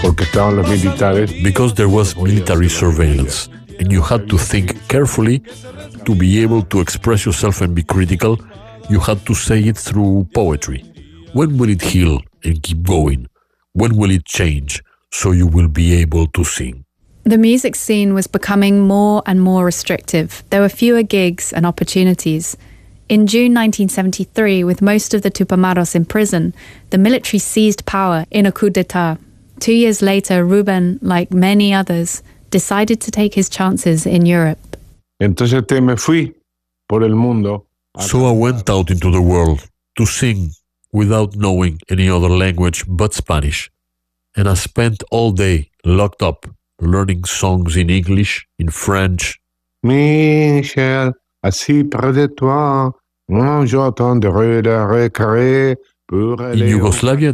because there was military surveillance, and you had to think carefully to be able to express yourself and be critical. You had to say it through poetry. When will it heal and keep going? When will it change so you will be able to sing? The music scene was becoming more and more restrictive. There were fewer gigs and opportunities. In June 1973, with most of the Tupamaros in prison, the military seized power in a coup d'etat. 2 years later, Ruben, like many others, decided to take his chances in Europe. So I went out into the world to sing without knowing any other language but Spanish. And I spent all day locked up, learning songs in English, in French. Michel, assis près de toi, j'entendrai le récré. In Yugoslavia,